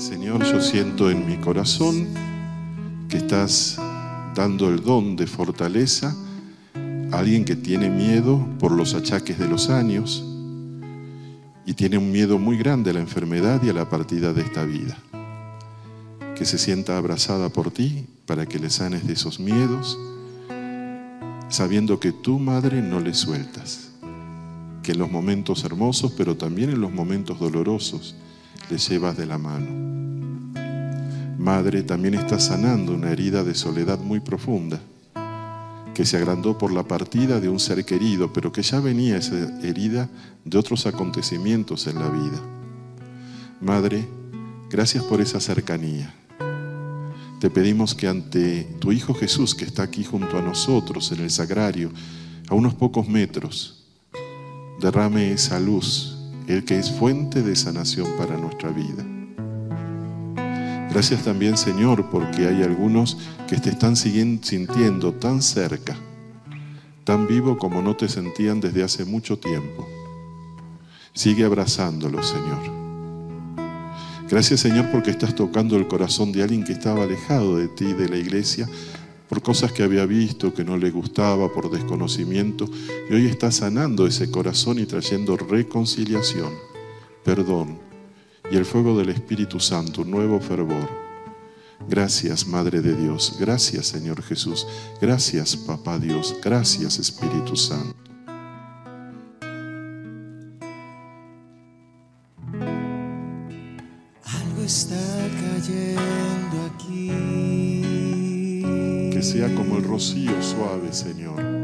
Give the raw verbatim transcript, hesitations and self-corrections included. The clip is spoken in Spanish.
Señor, yo siento en mi corazón que estás dando el don de fortaleza a alguien que tiene miedo por los achaques de los años y tiene un miedo muy grande a la enfermedad y a la partida de esta vida. Que se sienta abrazada por ti para que le sanes de esos miedos, sabiendo que tu madre no le sueltas, que en los momentos hermosos, pero también en los momentos dolorosos, le llevas de la mano. Madre, también estás sanando una herida de soledad muy profunda, que se agrandó por la partida de un ser querido, pero que ya venía esa herida de otros acontecimientos en la vida. Madre, gracias por esa cercanía. Te pedimos que ante tu Hijo Jesús, que está aquí junto a nosotros en el sagrario, a unos pocos metros, derrame esa luz, el que es fuente de sanación para nuestra vida. Gracias también, Señor, porque hay algunos que te están sintiendo tan cerca, tan vivo como no te sentían desde hace mucho tiempo. Sigue abrazándolos, Señor. Gracias, Señor, porque estás tocando el corazón de alguien que estaba alejado de ti, de la iglesia, por cosas que había visto, que no le gustaba, por desconocimiento, y hoy estás sanando ese corazón y trayendo reconciliación, perdón, y el fuego del Espíritu Santo, un nuevo fervor. Gracias, Madre de Dios. Gracias, Señor Jesús. Gracias, Papá Dios. Gracias, Espíritu Santo. Algo está cayendo aquí. Que sea como el rocío suave, Señor.